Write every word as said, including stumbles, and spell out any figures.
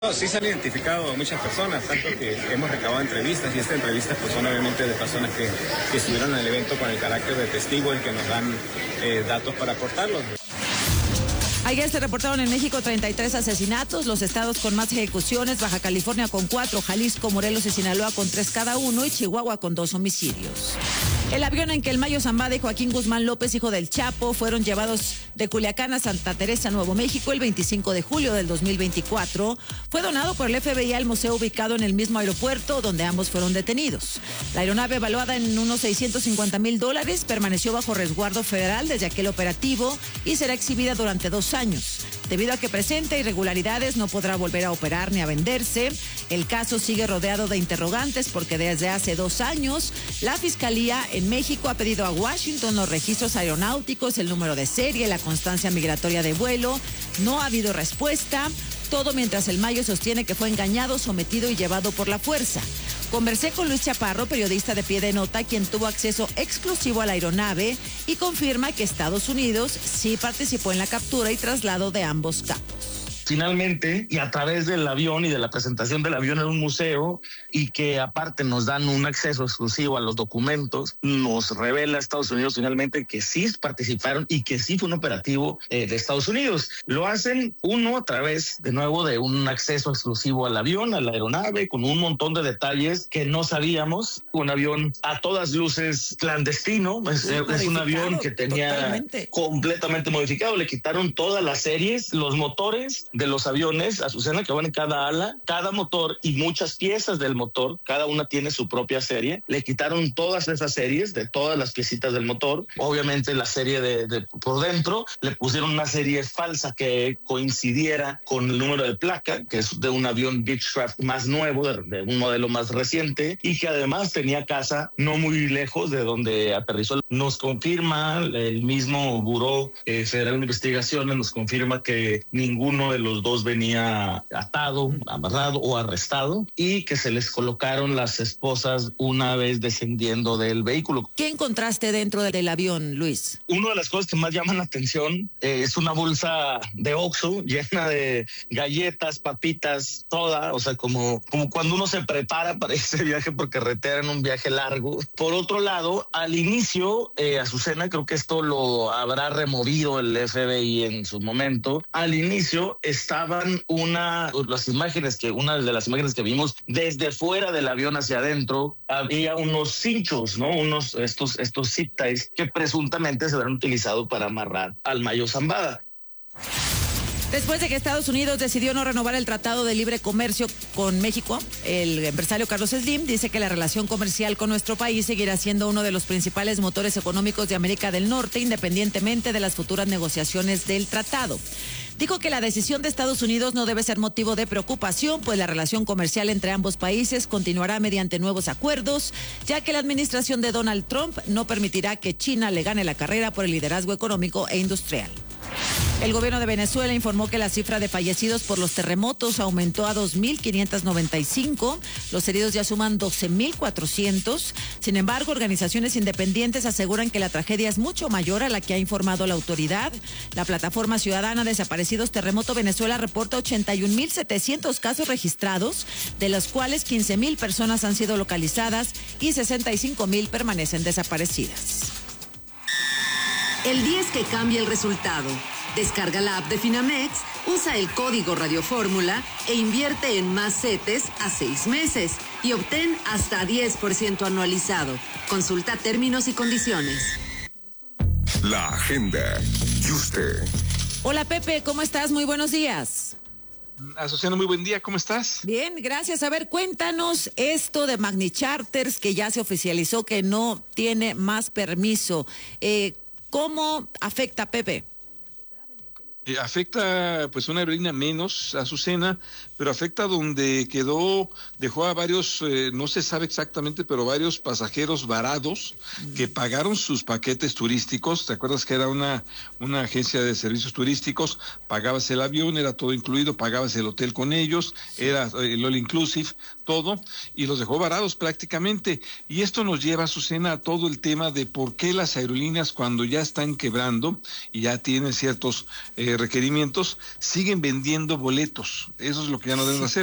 No, sí se han identificado muchas personas, tanto que hemos recabado entrevistas, y estas entrevistas pues son obviamente de personas que, que estuvieron en el evento con el carácter de testigos y que nos dan eh, datos para aportarlos. Ayer se reportaron en México treinta y tres asesinatos, los estados con más ejecuciones, Baja California con cuatro, Jalisco, Morelos y Sinaloa con tres cada uno y Chihuahua con dos homicidios. El avión en que el Mayo Zambada y Joaquín Guzmán López, hijo del Chapo, fueron llevados de Culiacán a Santa Teresa, Nuevo México, el veinticinco de julio del dos mil veinticuatro, fue donado por el F B I al museo ubicado en el mismo aeropuerto donde ambos fueron detenidos. La aeronave, evaluada en unos seiscientos cincuenta mil dólares, permaneció bajo resguardo federal desde aquel operativo y será exhibida durante dos años. Debido a que presenta irregularidades, no podrá volver a operar ni a venderse. El caso sigue rodeado de interrogantes porque desde hace dos años la Fiscalía en México ha pedido a Washington los registros aeronáuticos, el número de serie, la constancia migratoria de vuelo. No ha habido respuesta. Todo mientras el Mayo sostiene que fue engañado, sometido y llevado por la fuerza. Conversé con Luis Chaparro, periodista de Pie de Nota, quien tuvo acceso exclusivo a la aeronave y confirma que Estados Unidos sí participó en la captura y traslado de ambos capos. Finalmente, y a través del avión y de la presentación del avión en un museo, y que aparte nos dan un acceso exclusivo a los documentos, nos revela Estados Unidos finalmente que sí participaron y que sí fue un operativo eh, de Estados Unidos. Lo hacen, uno, a través, de nuevo, de un acceso exclusivo al avión, a la aeronave, con un montón de detalles que no sabíamos. Un avión a todas luces clandestino, es, es un avión que tenía totalmente. completamente modificado. Le quitaron todas las series, los motores de los aviones, Azucena, que van en cada ala, cada motor y muchas piezas del motor, cada una tiene su propia serie. Le quitaron todas esas series de todas las piecitas del motor. Obviamente la serie de, de por dentro, le pusieron una serie falsa que coincidiera con el número de placa, que es de un avión Beechcraft más nuevo, de, de un modelo más reciente, y que además tenía casa no muy lejos de donde aterrizó. Nos confirma el mismo Buró eh, Federal de Investigaciones, nos confirma que ninguno de los dos venía atado, amarrado o arrestado, y que se les colocaron las esposas una vez descendiendo del vehículo. ¿Qué encontraste dentro del avión, Luis? Una de las cosas que más llaman la atención eh, es una bolsa de Oxxo llena de galletas, papitas, toda, o sea, como, como cuando uno se prepara para ese viaje por carretera en un viaje largo. Por otro lado, al inicio, eh, Azucena, creo que esto lo habrá removido el F B I en su momento, al inicio estaban una, las imágenes que, una de las imágenes que vimos desde fuera del avión hacia adentro, había unos cinchos, ¿no? Unos, estos, estos zip ties que presuntamente se habrán utilizado para amarrar al Mayo Zambada. Después de que Estados Unidos decidió no renovar el Tratado de Libre Comercio con México, el empresario Carlos Slim dice que la relación comercial con nuestro país seguirá siendo uno de los principales motores económicos de América del Norte, independientemente de las futuras negociaciones del tratado. Dijo que la decisión de Estados Unidos no debe ser motivo de preocupación, pues la relación comercial entre ambos países continuará mediante nuevos acuerdos, ya que la administración de Donald Trump no permitirá que China le gane la carrera por el liderazgo económico e industrial. El gobierno de Venezuela informó que la cifra de fallecidos por los terremotos aumentó a dos mil quinientos noventa y cinco. Los heridos ya suman doce mil cuatrocientos. Sin embargo, organizaciones independientes aseguran que la tragedia es mucho mayor a la que ha informado la autoridad. La plataforma ciudadana Desaparecidos Terremoto Venezuela reporta ochenta y un mil setecientos casos registrados, de los cuales quince mil personas han sido localizadas y sesenta y cinco mil permanecen desaparecidas. El día es que cambia el resultado. Descarga la app de Finamex, usa el código Radio Fórmula e invierte en más CETES a seis meses y obtén hasta diez por ciento anualizado. Consulta términos y condiciones. La agenda y usted. Hola Pepe, ¿cómo estás? Muy buenos días. Azucena, muy buen día, ¿cómo estás? Bien, gracias. A ver, cuéntanos esto de Magni Charters, que ya se oficializó que no tiene más permiso. Eh, ¿Cómo afecta, Pepe? Eh, afecta pues una aerolínea menos, Azucena, pero afecta donde quedó, dejó a varios, eh, no se sabe exactamente, pero varios pasajeros varados mm. que pagaron sus paquetes turísticos. ¿Te acuerdas que era una, una agencia de servicios turísticos? Pagabas el avión, era todo incluido, pagabas el hotel con ellos, era el all inclusive, todo, y los dejó varados prácticamente. Y esto nos lleva, Azucena, a todo el tema de por qué las aerolíneas, cuando ya están quebrando y ya tienen ciertos eh, eh, requerimientos, siguen vendiendo boletos. Eso es lo que ya no deben hacer.